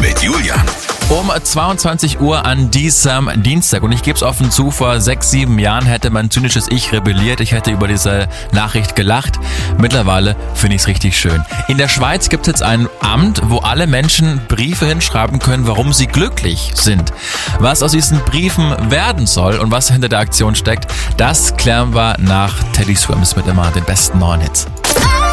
mit Julian. Um 22 Uhr an diesem Dienstag. Und ich gebe es offen zu, vor 6, 7 Jahren hätte mein zynisches Ich rebelliert. Ich hätte über diese Nachricht gelacht. Mittlerweile finde ich es richtig schön. In der Schweiz gibt es jetzt ein Amt, wo alle Menschen Briefe hinschreiben können, warum sie glücklich sind. Was aus diesen Briefen werden soll und was hinter der Aktion steckt, das klären wir nach Teddy Swims mit immer den besten neuen Hits.